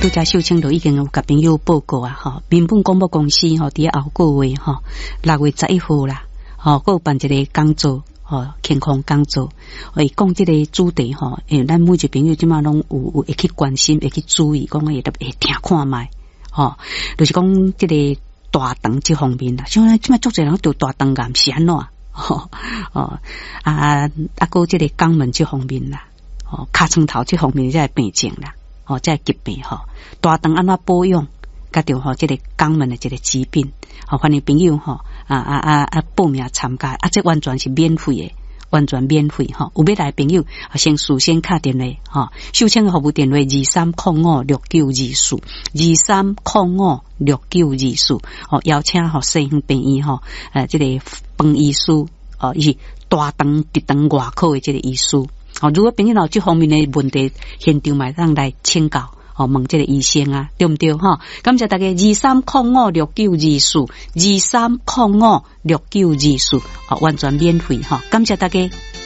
拄则秀清都已经有甲朋友报告啊，吼，民本广播公司吼，伫后个月吼6月11号啦，吼，佮有办一个讲座，吼，健康讲座，会讲即个主题吼，咱每一个朋友即马拢有会去关心，会去注意，讲会听看卖，吼，就是讲即个大肠这方面啦，像即马足侪人得大肠癌是安怎？吼，个即个肛门这方面啦，吼，尻川头这方面才病症啦。哦，这疾病吼，大肠安怎保养，甲着吼，这个肛门的这个疾病，吼，欢迎朋友吼，报名参加，这完全是免费的，完全免费吼。有要来朋友，先事先打电话吼，秀清的服务电话23056924，23056924，哦，邀请吼西乡病院吼，这个饭医师，哦，伊是大肠直肠外科的这个医师。哦，如果朋友有这方面的问题，现场嘛让来请教，哦，问这个医生啊，对不对哈？感谢大家23056924，23056924，哦，完全免费哈，感谢大家。